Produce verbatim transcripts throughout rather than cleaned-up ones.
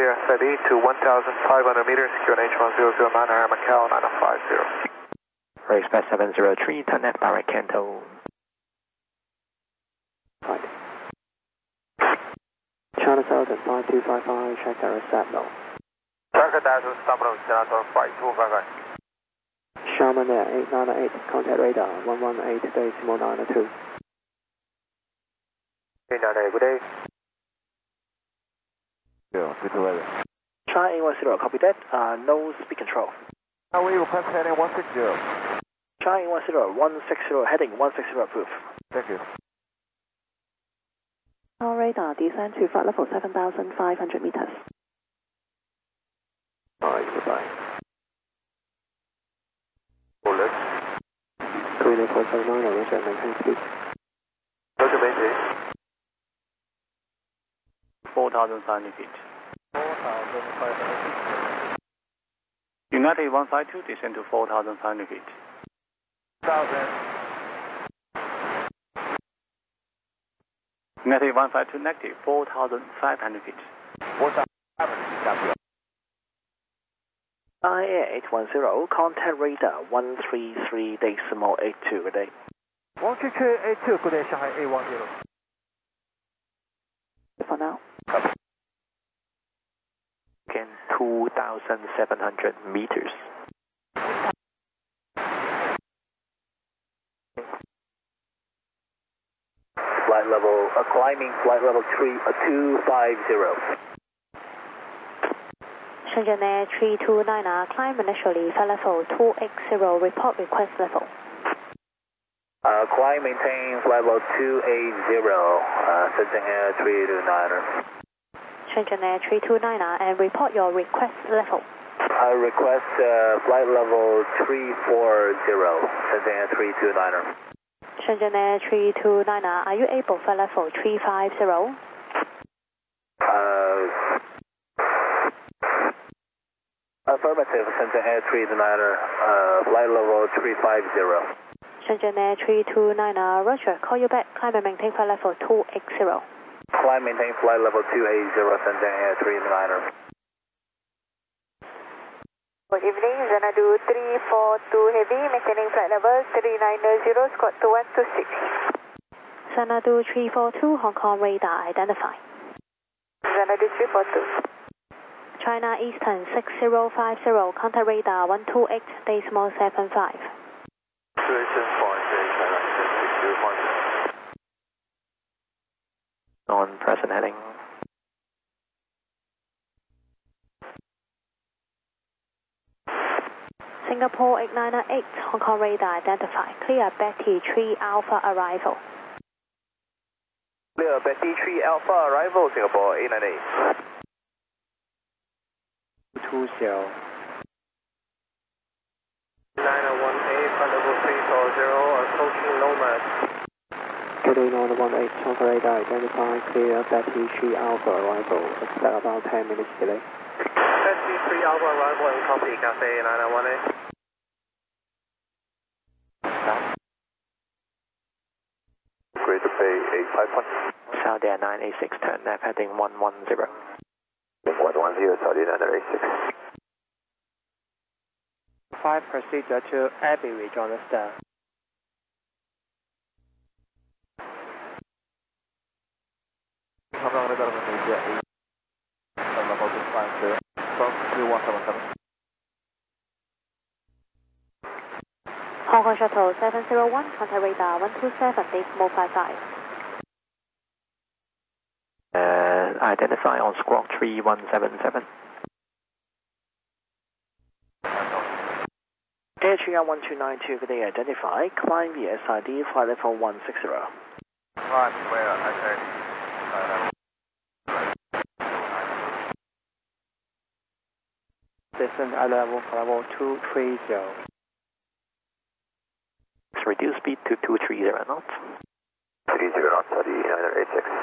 clear, steady to one thousand five hundred meters, Q N H one zero zero nine, Air Macau nine five zero. Express seven zero three, turn left direct Canto. Right. China Southern five two five five, check our signal. Target Dazzle, Stablo, China Southern five two five five. Sharman Air eight nine eight, contact radar one one eight decimal nine two. eight nine eight, good day. Yeah, good weather. China eight one zero, copy that. Uh, no speed control. Highway request heading one six zero. China eight one zero, one six zero, heading one six zero, approved. Thank you. Our radar descend to flight level seven thousand five hundred meters. Alright, goodbye. Full left. Korean four seven nine, Roger, maintain speed. Roger, maintain. four thousand five hundred feet. four thousand five hundred feet. United one five two, descend to four thousand five hundred feet. one thousand. United one five two, negative, four thousand five hundred feet. four thousand five hundred feet, copy. China Air eight one zero, contact radar one three three decimal eight two, good day. one three three eight two, good day, Shanghai eight one zero. For now. Copy. Again, two thousand seven hundred meters. Flight level, uh, climbing flight level three, uh, two five zero. Shenzhen Air three two nine R, climb initially, flight level two eight zero, report request level. Uh, climb maintain flight level two eight zero, uh, Shenzhen Air three two nine R. Shenzhen Air three two nine R, and report your request level. I request uh, flight level three four zero, Shenzhen Air three two nine R. Shenzhen Air three two nine R, are you able flight level three five zero? Uh, affirmative, Shenzhen Air three two nine R, uh, flight level three five zero. Shenzhen Air three two nine R, Roger, call you back, climb and maintain flight level two eight zero. Climb maintain flight level two eight zero, Shenzhen Air three two nine R. Good evening, Xanadu three four two Heavy, maintaining flight level three nine zero, squawk two one two six. Xanadu three four two, Hong Kong radar identify. Xanadu three four two. China Eastern six zero five zero, contact radar one two eight decimal seven five. On present heading. Singapore eight nine eight, Hong Kong radar identify. Clear Betty three Alpha arrival. Clear Betty three Alpha arrival, Singapore eight nine eight. two zero. nine one eight, flight level three four zero, approaching Nomad. Cathay nine one eight, Hong Kong radar identify, clear Betty three Alpha arrival, expect about ten minutes delay. Betty three Alpha arrival and copy, Cathay nine one eight. Greater Bay eight five one. Saudi Air nine eight six, turn left heading one one zero. one one zero, Saudi nine eight six. five procedure to Abbey Ridge on the star. Hong Kong radar Indonesia eight. Level two five zero. From three one seven seven. Hong Kong Shuttle seven zero one, contact radar one two seven decimal five five. Uh, identify on squawk three one seven seven. Air three one two nine two, good day, identify, climb the S I D, flight level one six zero. Right, where I said. Descend at level level two three zero. Reduce speed to two three zero knots. three zero knots, Saudi nine eight six.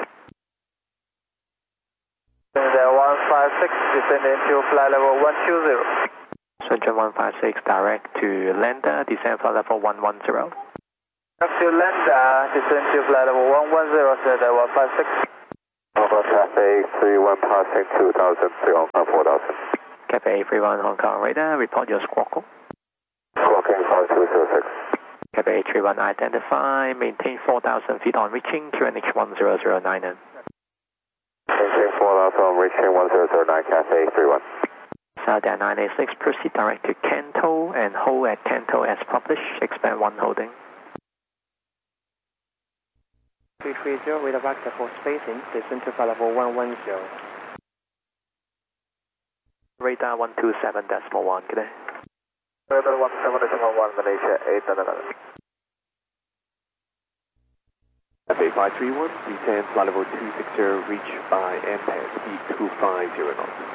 one five six, descend into flight level one two zero. Shenzhen one five six, direct to lander, descend flight level one one zero. Direct to lander, descend to flight level one one zero, Shenzhen one five six. Alpha Cathay three one passing two thousand, three on four thousand. Cathay three one Hong Kong radar, report your squawk code. Squawking five two zero six. Cathay three one identify, maintain four thousand feet on reaching, Q N H one zero zero nine. Maintain four thousand on reaching one zero zero nine, Cathay three one. Southern nine eight six, proceed direct to Kanto and hold at Kanto as published, expand one holding. three three zero, radar vector for spacing, descend to flight level one one zero. Radar one two seven decimal one, good day. Radar one seven decimal one, Malaysia eight nine nine. Cathay five three one, descend flight level two six zero, reach by M P A D, speed two five zero knots.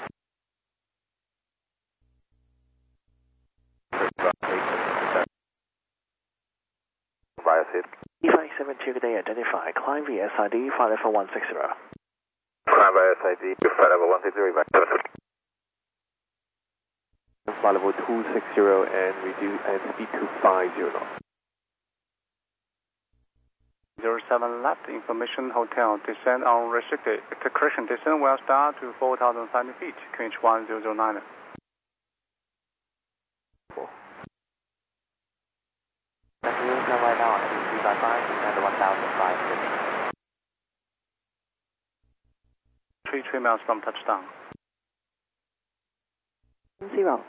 Via seat. E five seven two, good day, identify, climb via S I D, flight level one six zero. Climb via S I D, flight level one six zero, back seven two. Flight level two six zero and reduce and speed two five zero knots. zero seven left, information hotel, descend on restricted, correction, descend will start to four thousand seventy feet, Q H one zero zero nine. Right now, three five five, descend one thousand five fifty. Three, three miles from touchdown. Zero.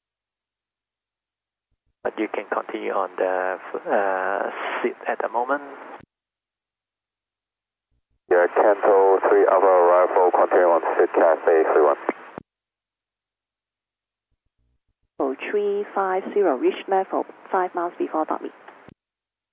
But you can continue on the uh, seat at the moment. Yeah, Kanto three Alpha arrival, continue on seat, Cathay three one. Oh, three five zero, reach level five miles before Dotme.